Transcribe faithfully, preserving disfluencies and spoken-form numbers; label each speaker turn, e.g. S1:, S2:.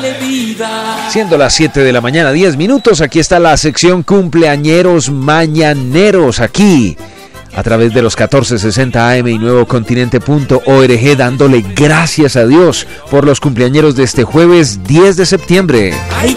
S1: darle vida.
S2: Siendo las siete de la mañana, diez minutos, aquí está la sección Cumpleañeros Mañaneros, aquí a través de los catorce sesenta A M y nuevo continente punto org, dándole gracias a Dios por los cumpleañeros de este jueves diez de septiembre.
S1: Ay,